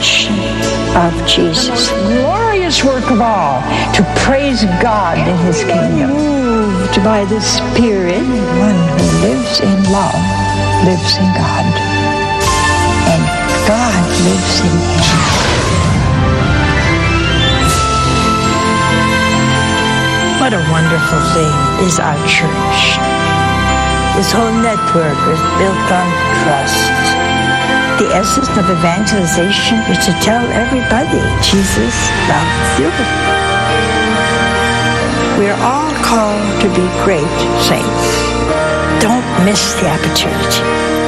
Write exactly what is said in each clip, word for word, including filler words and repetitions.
passion of Jesus. Glorious work of all, to praise God in His kingdom. Moved by the Spirit, one who lives in love lives in God, and God lives in him. What a wonderful thing is our church. This whole network is built on trust. The essence of evangelization is to tell everybody Jesus loves you. We are all called to be great saints. Don't miss the opportunity.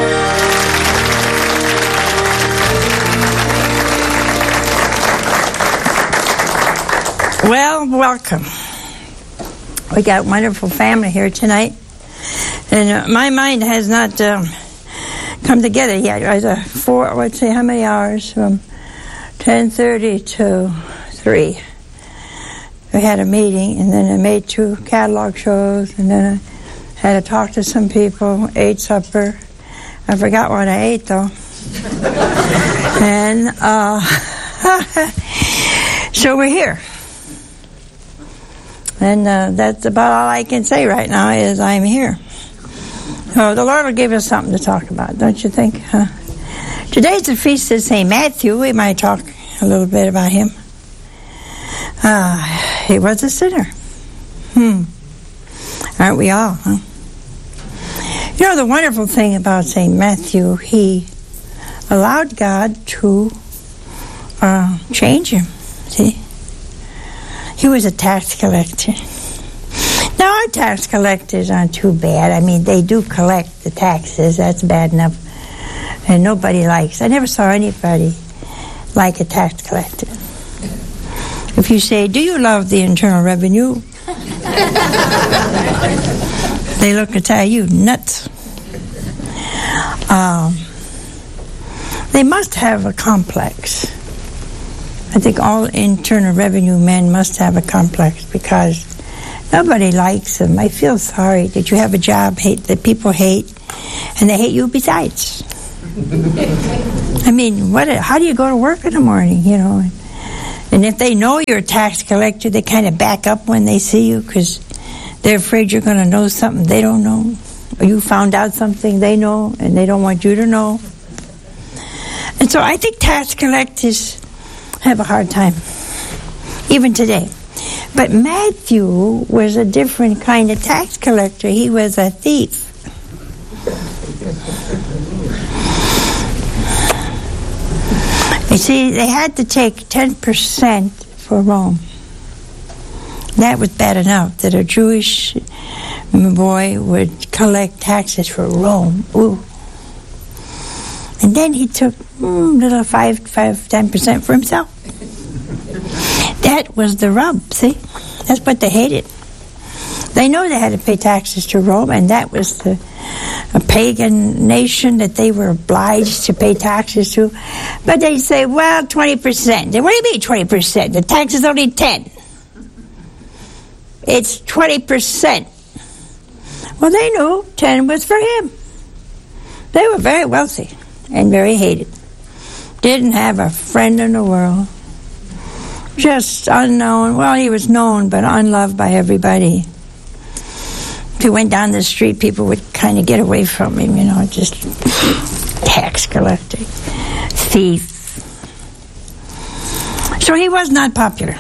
Well, welcome. We got a wonderful family here tonight. And uh, my mind has not um, come together yet. I was uh, four, let's see, how many hours? From ten thirty to three. We had a meeting, and then I made two catalog shows, and then I had to talk to some people, ate supper. I forgot what I ate, though. and uh, so we're here. And uh, that's about all I can say right now is I'm here. So the Lord will give us something to talk about, don't you think? Huh? Today's the feast of Saint Matthew. We might talk a little bit about him. Uh, he was a sinner. Hmm. Aren't we all, huh? You know, the wonderful thing about Saint Matthew, he allowed God to uh, change him. See? He was a tax collector. Now, our tax collectors aren't too bad. I mean, they do collect the taxes. That's bad enough. And nobody likes. I never saw anybody like a tax collector. If you say, do you love the Internal Revenue? They look and tell you, nuts. Um, they must have a complex. I think all Internal Revenue men must have a complex because nobody likes them. I feel sorry that you have a job hate that people hate, and they hate you besides. I mean, what? How do you go to work in the morning, you know? And if they know you're a tax collector, they kind of back up when they see you because they're afraid you're going to know something they don't know. Or you found out something they know, and they don't want you to know. And so I think tax collectors have a hard time, even today. But Matthew was a different kind of tax collector. He was a thief. You see, they had to take ten percent for Rome. That was bad enough, that a Jewish boy would collect taxes for Rome. Ooh. And then he took mm, little five, five, ten percent for himself. That was the rub, see? That's what they hated. They know they had to pay taxes to Rome, and that was the, a pagan nation that they were obliged to pay taxes to. But they'd say, well, twenty percent. What do you mean twenty percent? The tax is only ten. It's twenty percent. Well, they knew ten was for him. They were very wealthy and very hated. Didn't have a friend in the world. Just unknown. Well, he was known, but unloved by everybody. If he went down the street, people would kind of get away from him, you know, just tax collector, thief. So he was not popular.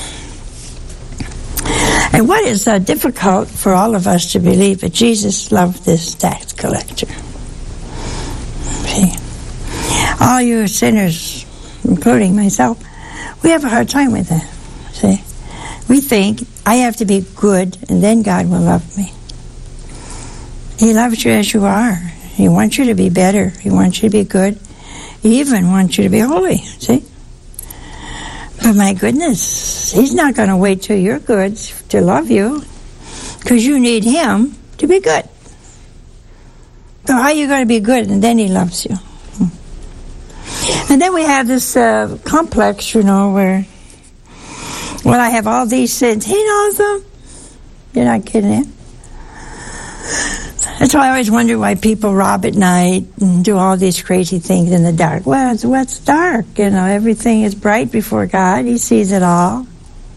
And what is uh, difficult for all of us to believe that Jesus loved this tax collector. See? All you sinners, including myself, we have a hard time with that. See? We think, I have to be good, and then God will love me. He loves you as you are. He wants you to be better. He wants you to be good. He even wants you to be holy. See? But my goodness, he's not going to wait till you're good to love you, because you need him to be good. So how are you going to be good, and then he loves you? And then we have this uh, complex, you know, where, well, I have all these sins. He knows them. You're not kidding him. That's why I always wonder why people rob at night and do all these crazy things in the dark. Well, it's what's dark. You know, everything is bright before God. He sees it all.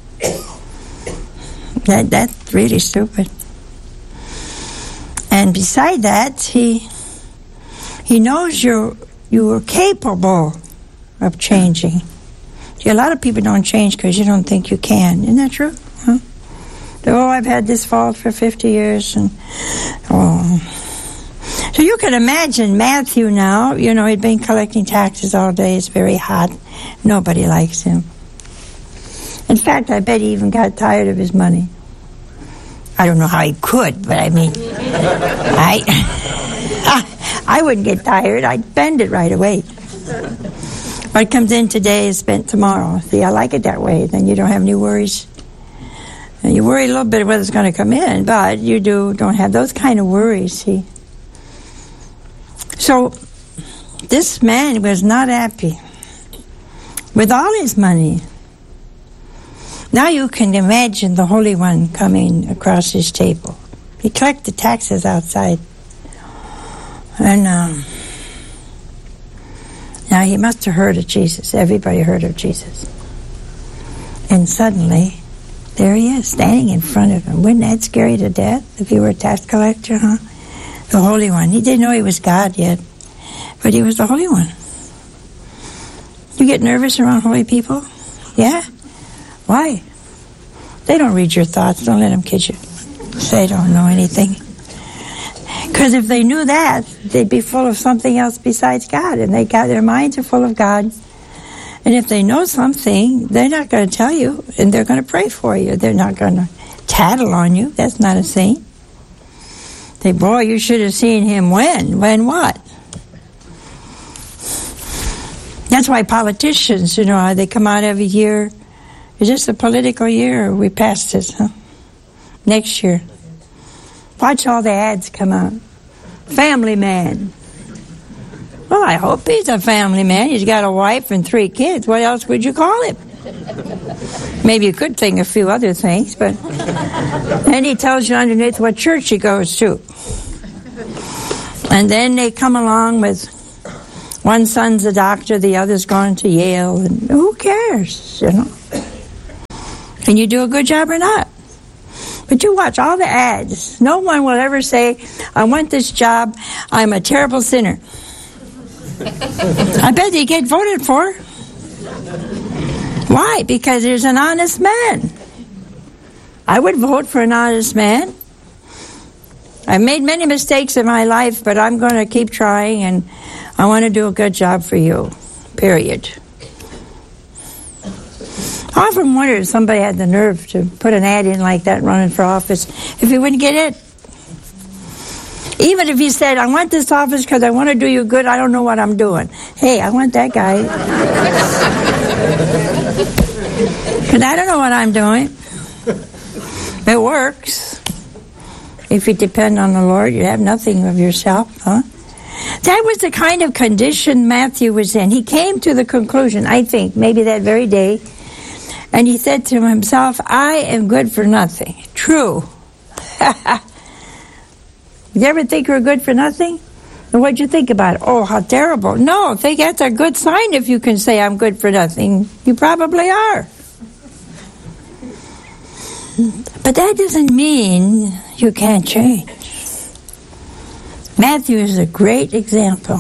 That that's really stupid. And beside that, he he knows you're you are capable of changing. See, a lot of people don't change because you don't think you can. Isn't that true? Huh? Oh, I've had this fault for fifty years, and oh. So you can imagine Matthew now. You know, he'd been collecting taxes all day. It's very hot. Nobody likes him. In fact, I bet he even got tired of his money. I don't know how he could, but I mean, I, I wouldn't get tired. I'd spend it right away. What comes in today is spent tomorrow. See, I like it that way. Then you don't have any worries. And you worry a little bit whether it's going to come in, but you do don't have those kind of worries, see. So this man was not happy with all his money. Now you can imagine the Holy One coming across his table. He collected taxes outside. And um, now he must have heard of Jesus. Everybody heard of Jesus. And suddenly, there he is, standing in front of him. Wouldn't that scare you to death if he were a tax collector, huh? The Holy One. He didn't know he was God yet, but he was the Holy One. You get nervous around holy people? Yeah? Why? They don't read your thoughts. Don't let them kid you. They don't know anything. Because if they knew that, they'd be full of something else besides God. And they got their minds are full of God. And if they know something, they're not going to tell you. And they're going to pray for you. They're not going to tattle on you. That's not a saint. They, boy, you should have seen him when. When what? That's why politicians, you know, they come out every year. Is this a political year or we passed this, huh? Next year. Watch all the ads come out. Family man. Well, I hope he's a family man. He's got a wife and three kids. What else would you call him? Maybe you could think a few other things, but then he tells you underneath what church he goes to. And then they come along with one son's a doctor, the other's gone to Yale, and who cares, you know? Can you do a good job or not? But you watch all the ads. No one will ever say, I want this job, I'm a terrible sinner. I bet they get voted for. Why? Because there's an honest man. I would vote for an honest man. I've made many mistakes in my life, but I'm going to keep trying, and I want to do a good job for you. Period. I often wonder if somebody had the nerve to put an ad in like that running for office, if he wouldn't get it. Even if he said, I want this office because I want to do you good, I don't know what I'm doing. Hey, I want that guy. Because I don't know what I'm doing. It works. If you depend on the Lord, you have nothing of yourself, huh? That was the kind of condition Matthew was in. He came to the conclusion, I think, maybe that very day, and he said to himself, I am good for nothing. True. You ever think you're good for nothing? And what'd you think about it? Oh, how terrible. No, think that's a good sign if you can say I'm good for nothing. You probably are. But that doesn't mean you can't change. Matthew is a great example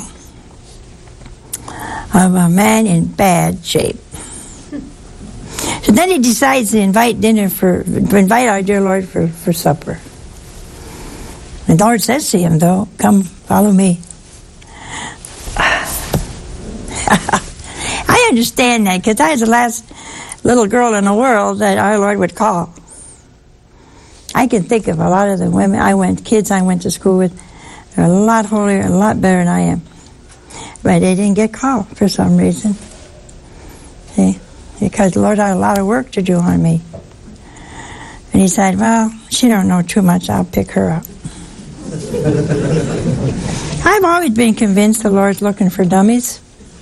of a man in bad shape. So then he decides to invite dinner for, invite our dear Lord for, for supper. And the Lord says to him, though, come, follow me. I understand that, because I was the last little girl in the world that our Lord would call. I can think of a lot of the women I went, kids I went to school with, they're a lot holier, a lot better than I am. But they didn't get called for some reason. See? Because the Lord had a lot of work to do on me. And he said, well, she don't know too much, I'll pick her up. I've always been convinced the Lord's looking for dummies.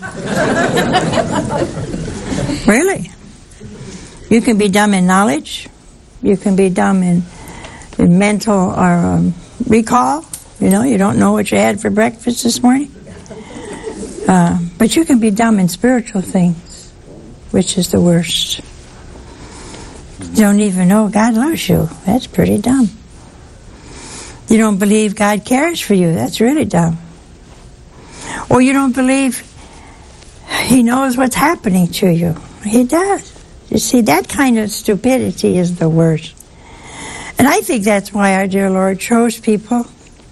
Really. You can be dumb in knowledge. You can be dumb in, in mental or um, recall. You know, you don't know what you had for breakfast this morning. Uh, but you can be dumb in spiritual things, which is the worst. You don't even know God loves you. That's pretty dumb. You don't believe God cares for you. That's really dumb. Or you don't believe He knows what's happening to you. He does. You see, that kind of stupidity is the worst. And I think that's why our dear Lord chose people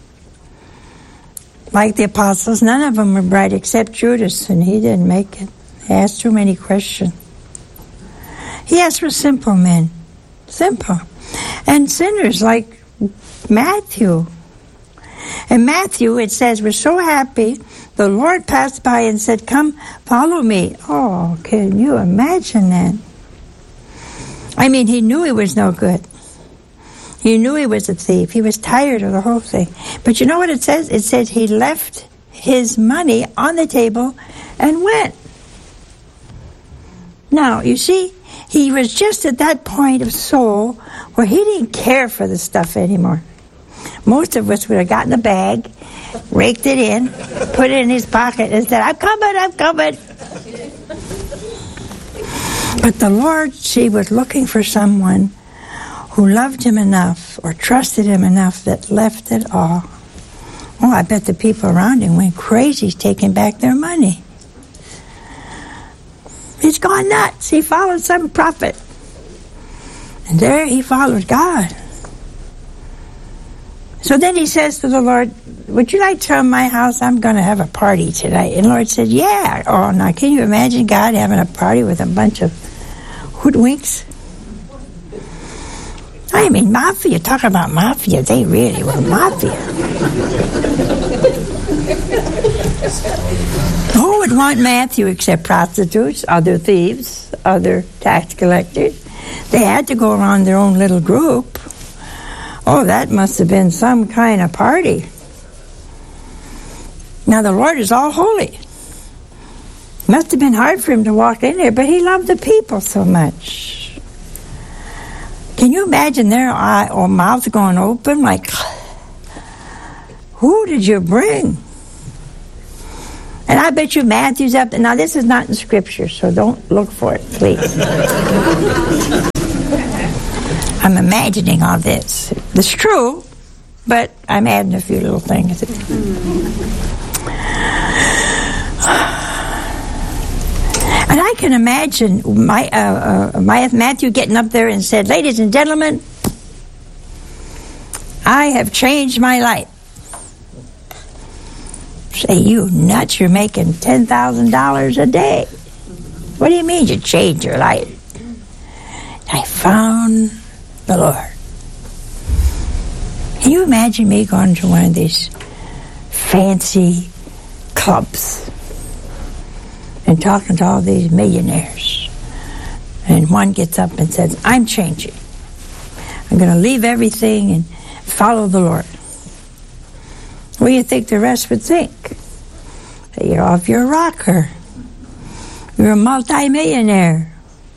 like the apostles. None of them were bright except Judas, and he didn't make it. He asked too many questions. He asked for simple men. Simple. And sinners like Matthew. And Matthew, it says, was so happy, the Lord passed by and said, come, follow me. Oh, can you imagine that? I mean, he knew he was no good. He knew he was a thief. He was tired of the whole thing. But you know what it says? It says he left his money on the table and went. Now, you see, he was just at that point of soul where he didn't care for the stuff anymore. Most of us would have gotten a bag, raked it in, put it in his pocket, and said, I'm coming, I'm coming. But the Lord, she was looking for someone who loved him enough or trusted him enough that left it all. Oh, I bet the people around him went crazy taking back their money. He's gone nuts. He followed some prophet. And there he followed God. So then he says to the Lord, would you like to come to my house? I'm going to have a party tonight. And the Lord said, yeah. Oh, now can you imagine God having a party with a bunch of hoodwinks? I mean, mafia. Talk about mafia. They really were mafia. Who would want Matthew except prostitutes, other thieves, other tax collectors? They had to go around their own little group. Oh, that must have been some kind of party. Now, the Lord is all holy. Must have been hard for him to walk in there, but he loved the people so much. Can you imagine their eye or mouth going open like, who did you bring? And I bet you Matthew's up there. Now, this is not in Scripture, so don't look for it, please. I'm imagining all this. It's true, but I'm adding a few little things. And I can imagine my, uh, uh, my Matthew getting up there and said, ladies and gentlemen, I have changed my life. Say, you nuts, you're making ten thousand dollars a day. What do you mean you changed your life? I found the Lord. Can you imagine me going to one of these fancy clubs and talking to all these millionaires, and one gets up and says, I'm changing. I'm going to leave everything and follow the Lord. What do you think the rest would think? That you're off your rocker. You're a multi-millionaire.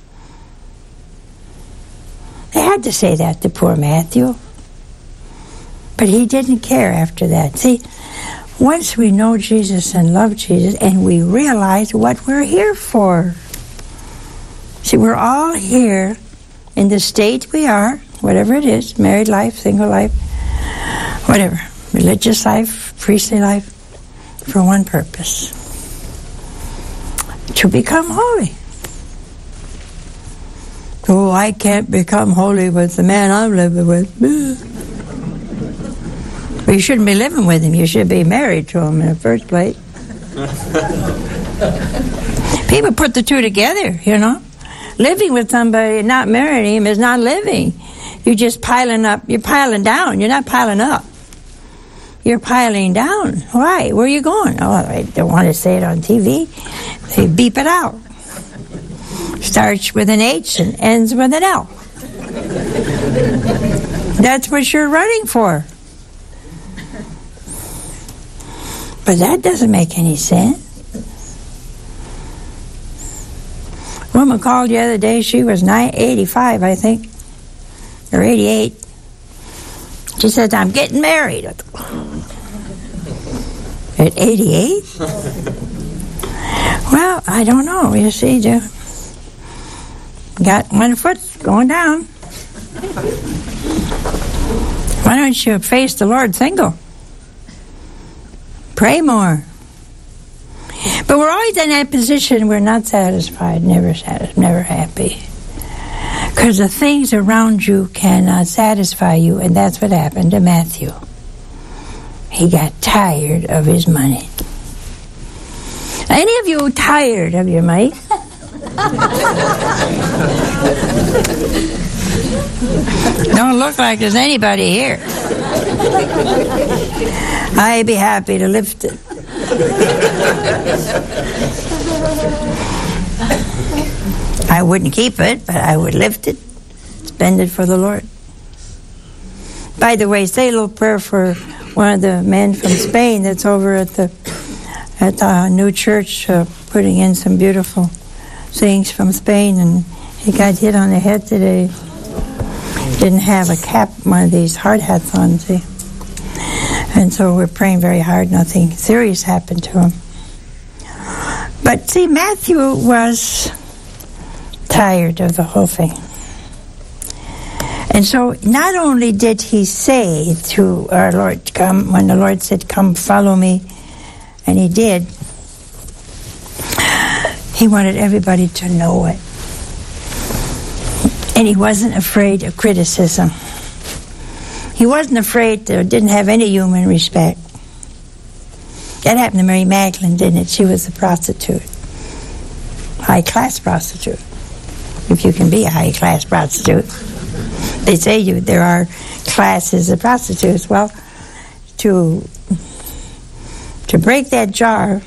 They had to say that to poor Matthew. But he didn't care after that. See, once we know Jesus and love Jesus and we realize what we're here for. See, we're all here in the state we are, whatever it is, married life, single life, whatever, religious life, priestly life, for one purpose. To become holy. Oh, I can't become holy with the man I'm living with. Well, you shouldn't be living with him. You should be married to him in the first place. People put the two together, you know. Living with somebody and not marrying him is not living. You're just piling up. You're piling down. You're not piling up. You're piling down. Why? Where are you going? Oh, I don't want to say it on T V. They beep it out. Starts with an H and ends with an L. That's what you're running for. But that doesn't make any sense. A woman called the other day. She was nine, eighty-five, I think, or eighty-eight. She said, I'm getting married. At eighty-eight? Well, I don't know. You see, you got one foot going down. Why don't you face the Lord single? Pray more. But we're always in that position. We're not satisfied, never satisfied, never happy. Because the things around you cannot satisfy you, and that's what happened to Matthew. He got tired of his money. Any of you tired of your money? Don't look like there's anybody here. I'd be happy to lift it. I wouldn't keep it, but I would lift it, spend it for the Lord. By the way, say a little prayer for one of the men from Spain that's over at the at the new church, uh, putting in some beautiful things from Spain, and he got hit on the head today. Didn't have a cap, one of these hard hats on, see? And so we're praying very hard. Nothing serious happened to him. But see, Matthew was tired of the whole thing. And so not only did he say to our Lord, come, when the Lord said, come follow me, and he did, he wanted everybody to know it. And he wasn't afraid of criticism. He wasn't afraid, to, didn't have any human respect. That happened to Mary Magdalene, didn't it? She was a prostitute. High-class prostitute. If you can be a high-class prostitute. They say you there are classes of prostitutes. Well, to to break that jar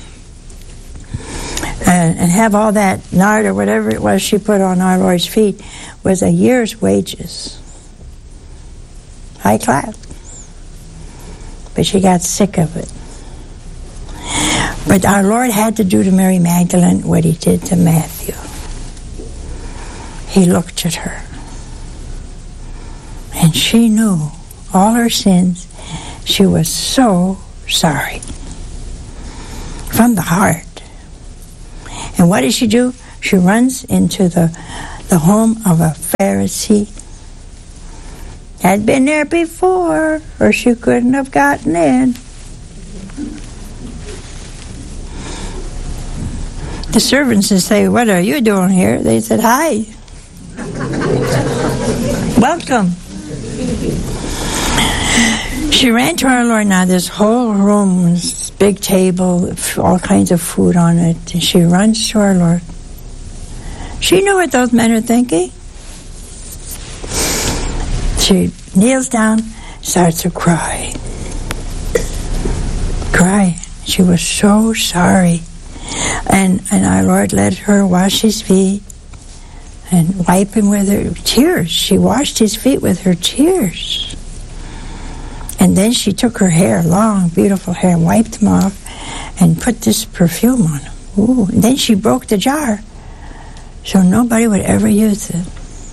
and, and have all that nard or whatever it was she put on our Lord's feet was a year's wages. High class. But she got sick of it. But our Lord had to do to Mary Magdalene what he did to Matthew. He looked at her. And she knew all her sins. She was so sorry. From the heart. And what does she do? She runs into the, the home of a Pharisee. Had been there before, or she couldn't have gotten in. The servants would say, what are you doing here? They said, hi. Welcome. She ran to our Lord. Now this whole room, this big table, all kinds of food on it. And she runs to our Lord. She knew what those men are thinking. She kneels down, starts to cry. Cry. She was so sorry. And and our Lord let her wash his feet and wipe him with her tears. She washed his feet with her tears. And then she took her hair, long, beautiful hair, and wiped them off and put this perfume on him. Ooh. And then she broke the jar so nobody would ever use it.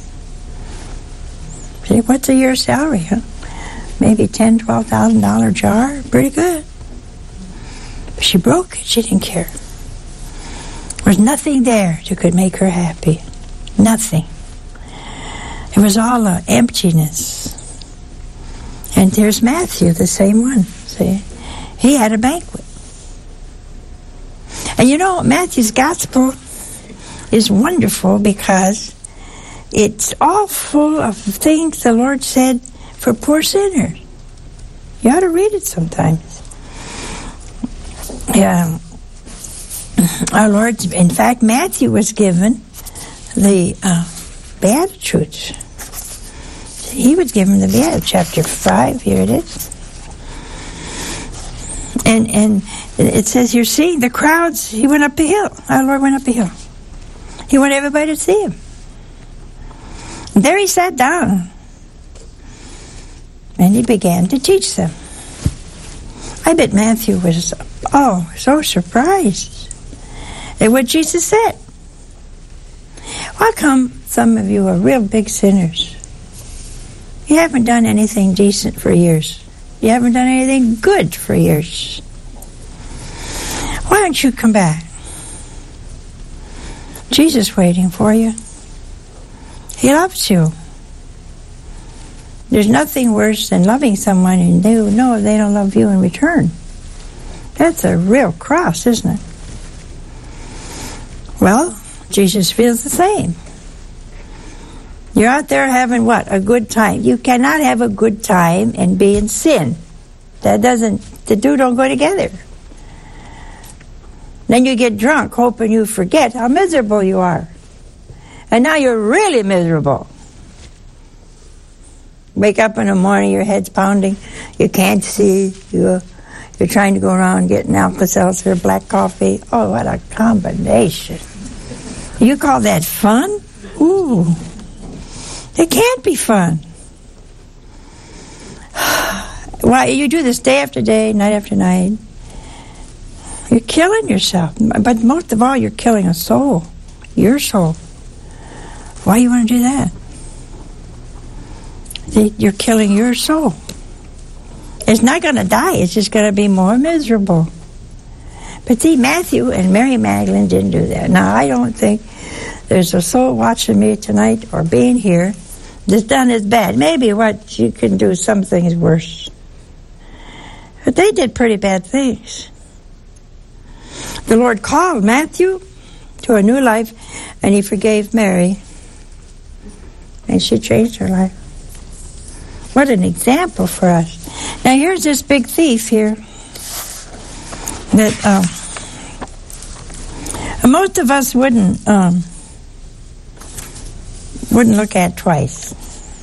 See, what's a year's salary, huh? Maybe ten thousand dollars, twelve thousand dollars jar. Pretty good. But she broke it. She didn't care. There was nothing there that could make her happy. Nothing. It was all uh, emptiness. And there's Matthew, the same one. See? He had a banquet. And you know, Matthew's gospel is wonderful because it's all full of things the Lord said for poor sinners. You ought to read it sometimes. Yeah. Our Lord, in fact, Matthew was given the uh, Beatitudes. He was given the Beatitudes, chapter five, here it is. And and it says, you're seeing the crowds, he went up a hill. Our Lord went up a hill. He wanted everybody to see him. And there he sat down. And he began to teach them. I bet Matthew was, oh, so surprised at what Jesus said. How come some of you are real big sinners? You haven't done anything decent for years. You haven't done anything good for years. Why don't you come back? Jesus is waiting for you. He loves you. There's nothing worse than loving someone and they know they don't love you in return. That's a real cross, isn't it? Well, Jesus feels the same. You're out there having what? A good time. You cannot have a good time and be in sin. That doesn't, the two don't go together. Then you get drunk hoping you forget how miserable you are. And now you're really miserable. Wake up in the morning, your head's pounding, you can't see, you're, you're trying to go around getting Alka-Seltzer, black coffee. Oh, what a combination. You call that fun? Ooh. It can't be fun. Why, you do this day after day, night after night. You're killing yourself. But most of all, you're killing a soul. Your soul. Why do you want to do that? You're killing your soul. It's not going to die. It's just going to be more miserable. But see, Matthew and Mary Magdalene didn't do that. Now, I don't think there's a soul watching me tonight or being here that's done as bad. Maybe what you can do, some things worse. But they did pretty bad things. The Lord called Matthew to a new life, and he forgave Mary. And she changed her life. What an example for us. Now here's this big thief here that um, most of us wouldn't um, wouldn't look at twice.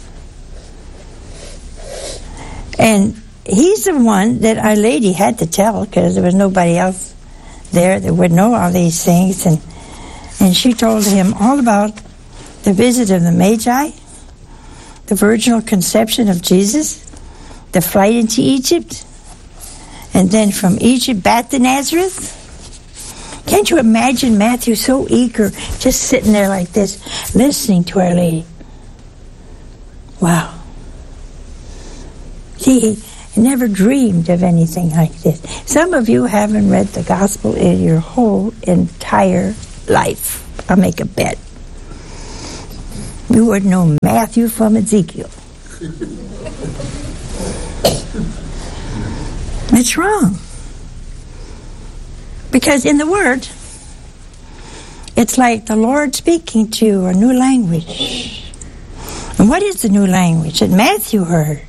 And he's the one that Our Lady had to tell, because there was nobody else there that would know all these things. And and she told him all about the visit of the Magi, the virginal conception of Jesus, the flight into Egypt, and then from Egypt back to Nazareth. Can't you imagine Matthew so eager, just sitting there like this, listening to Our Lady? Wow. See, he never dreamed of anything like this. Some of you haven't read the gospel in your whole entire life. I'll make a bet. You wouldn't know Matthew from Ezekiel. It's wrong. Because in the Word, it's like the Lord speaking to you a new language. And what is the new language that Matthew heard?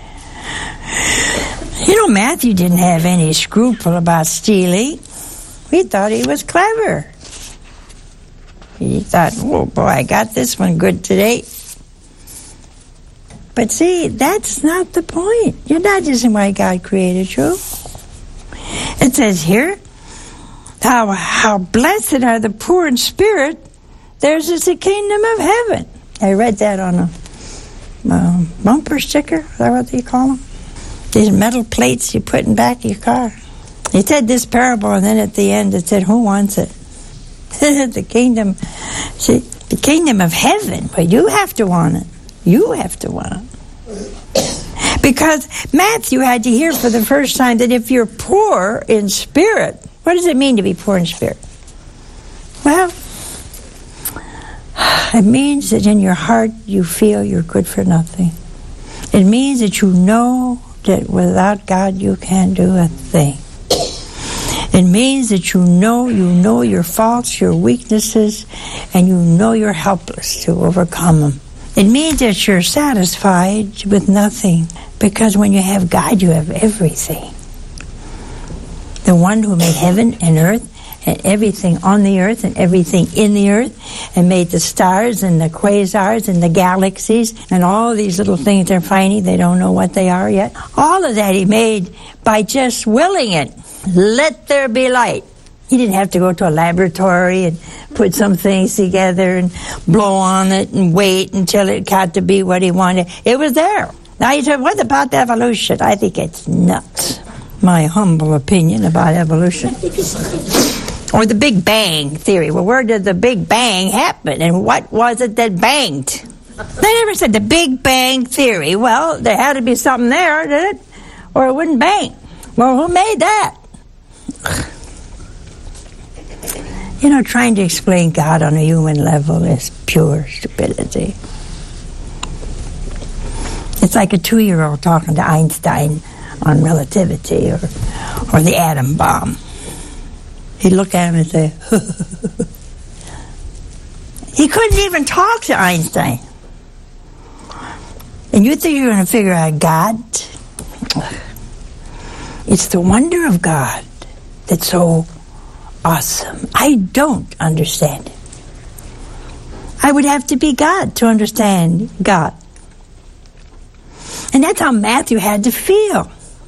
You know, Matthew didn't have any scruple about stealing. He thought he was clever. He thought, oh boy, I got this one good today. But see, that's not the point. You're not just why God created you. It says here, how, how blessed are the poor in spirit, theirs is the kingdom of heaven. I read that on a um, bumper sticker. Is that what they call them? These metal plates you put in the back of your car. He said this parable, and then at the end it said, who wants it? The kingdom, see, the kingdom of heaven. But you have to want it. You have to want it. Because Matthew had to hear for the first time that if you're poor in spirit, what does it mean to be poor in spirit? Well, it means that in your heart you feel you're good for nothing. It means that you know that without God you can't do a thing. It means that you know, you know your faults, your weaknesses, and you know you're helpless to overcome them. It means that you're satisfied with nothing, because when you have God, you have everything. The one who made heaven and earth, and everything on the earth, and everything in the earth, and made the stars, and the quasars, and the galaxies, and all these little things, they're tiny, they don't know what they are yet. All of that he made by just willing it. Let there be light. He didn't have to go to a laboratory and put some things together and blow on it and wait until it got to be what he wanted. It was there. Now you say, what about evolution? I think it's nuts. My humble opinion about evolution. Or the Big Bang theory. Well, where did the Big Bang happen? And what was it that banged? They never said the Big Bang theory. Well, there had to be something there, did it? Or it wouldn't bang. Well, who made that? You know, trying to explain God on a human level is pure stupidity. It's like a two-year-old talking to Einstein on relativity or, or the atom bomb. He'd look at him and say, he couldn't even talk to Einstein. And you think you're going to figure out God? It's the wonder of God that's so awesome. I don't understand it. I would have to be God to understand God. And that's how Matthew had to feel.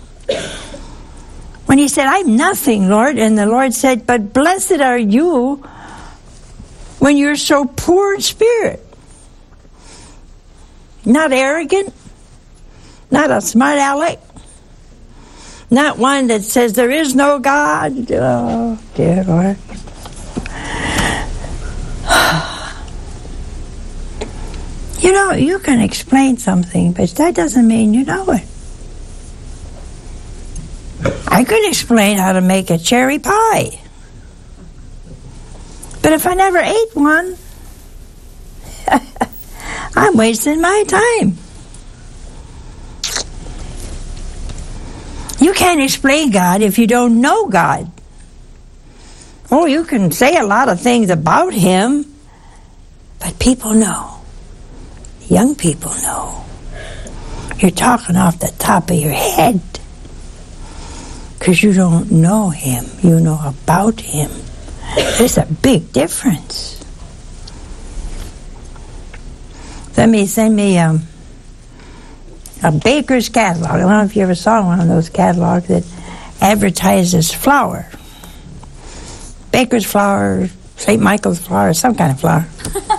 When he said, I'm nothing, Lord. And the Lord said, but blessed are you when you're so poor in spirit. Not arrogant. Not a smart aleck. Not one that says there is no God. Oh, dear Lord. You know, you can explain something, but that doesn't mean you know it. I could explain how to make a cherry pie. But if I never ate one, I'm wasting my time. You can't explain God if you don't know God. Oh, you can say a lot of things about Him, but people know. Young people know. You're talking off the top of your head because you don't know Him. You know about Him. There's a big difference. Send me, send me um, a baker's catalog. I don't know if you ever saw one of those catalogs that advertises flour. Baker's flour, Saint Michael's flour, some kind of flour.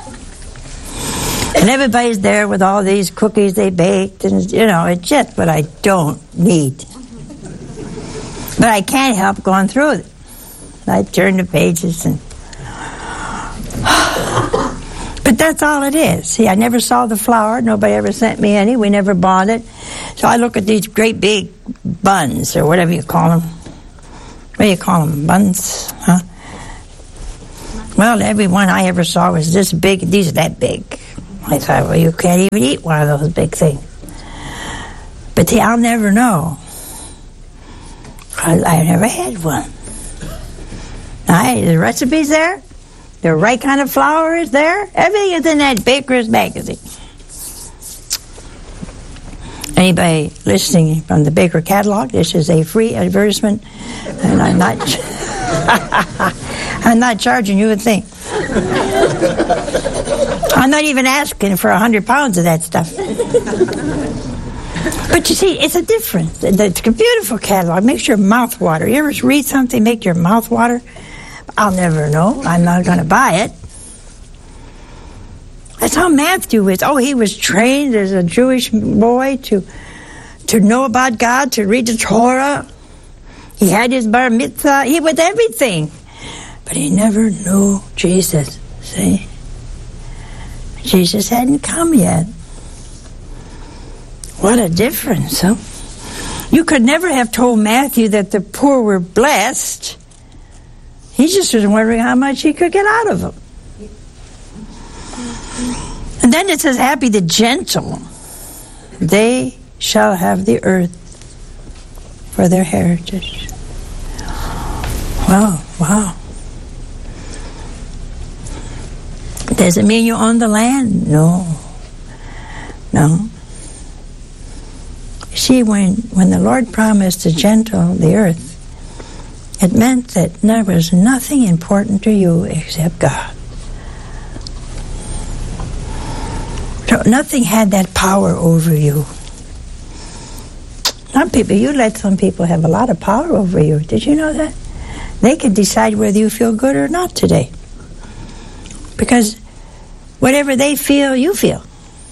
And everybody's there with all these cookies they baked, and, you know, it's just what I don't need. But I can't help going through it. I turn the pages and... But that's all it is. See, I never saw the flour. Nobody ever sent me any. We never bought it. So I look at these great big buns, or whatever you call them. What do you call them? Buns? Huh? Well, every one I ever saw was this big. These are that big. I thought, well, you can't even eat one of those big things. But see, I'll never know. I, I never had one. I, the recipe's there. The right kind of flour is there. Everything is in that Baker's magazine. Anybody listening from the Baker catalog, this is a free advertisement, and I'm not I'm not charging you a thing. I'm not even asking for a hundred pounds of that stuff. But you see, it's a difference. It's a beautiful catalog. Makes your mouth water. You ever read something make your mouth water? I'll never know. I'm not going to buy it. That's how Matthew is. Oh, he was trained as a Jewish boy to to know about God, to read the Torah. He had his bar mitzvah. He was everything. But he never knew Jesus. See? Jesus hadn't come yet. What a difference, huh? You could never have told Matthew that the poor were blessed. He just was wondering how much he could get out of them. And then it says, happy the gentle. They shall have the earth for their heritage. Wow, wow. Does it mean you own the land? No. No. See, when, when the Lord promised the gentle the earth, it meant that there was nothing important to you except God. So nothing had that power over you. Some people, you let some people have a lot of power over you. Did you know that? They can decide whether you feel good or not today. Because whatever they feel, you feel.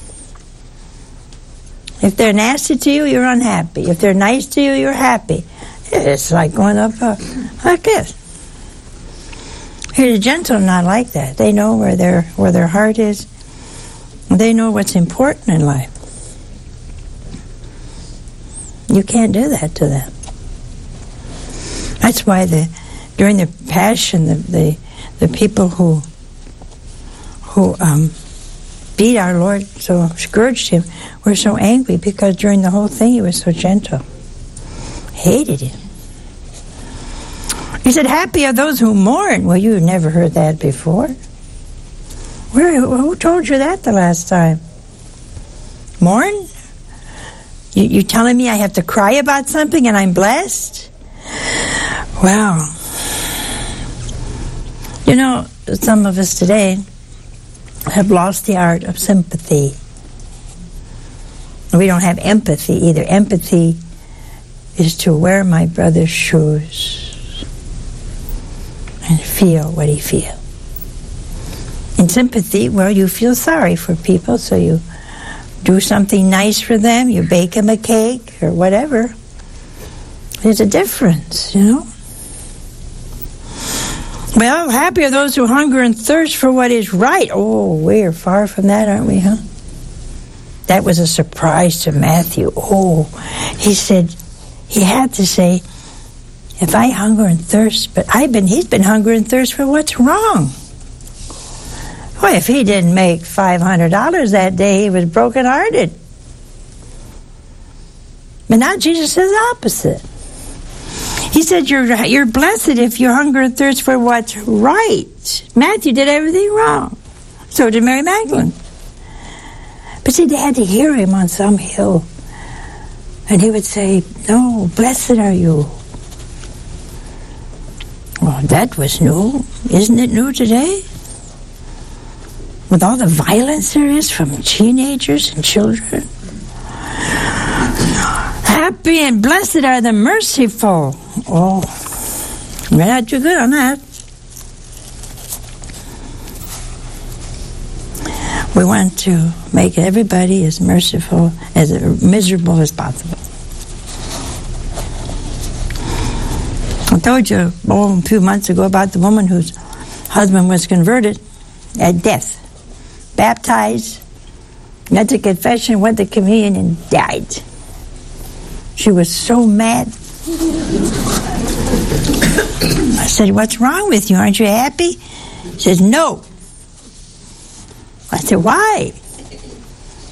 If they're nasty to you, you're unhappy. If they're nice to you, you're happy. It's like going up uh, like this. Here, the gentle not like that. They know where their where their heart is. They know what's important in life. You can't do that to them. That's why the during the Passion, the the, the people who who um, beat our Lord, so scourged him, were so angry because during the whole thing he was so gentle. Hated him. He said, happy are those who mourn. Well, you never heard that before. Where, who told you that the last time? Mourn? You, you telling me I have to cry about something and I'm blessed? Well, you know, some of us today have lost the art of sympathy. We don't have empathy either. Empathy is to wear my brother's shoes and feel what he feels. In sympathy, well, you feel sorry for people, so you do something nice for them, you bake them a cake or whatever. There's a difference, you know. Well, happy are those who hunger and thirst for what is right. Oh, we're far from that, aren't we, huh? That was a surprise to Matthew. Oh, he said, he had to say, if I hunger and thirst, but I've been, he's been hunger and thirst for what's wrong. Well, if he didn't make five hundred dollars that day, he was brokenhearted. But now Jesus says the opposite. He said, you're, you're blessed if you hunger and thirst for what's right. Matthew did everything wrong. So did Mary Magdalene. But see, they had to hear him on some hill. And he would say, no, blessed are you. Well, that was new. Isn't it new today? With all the violence there is from teenagers and children. Happy and blessed are the merciful. Oh, we're not too good on that. We want to make everybody as merciful, as miserable as possible. I told you oh, a few months ago about the woman whose husband was converted at death. Baptized, went to confession, went to communion, and died. She was so mad. I said, what's wrong with you? Aren't you happy? She says, no. I said, why?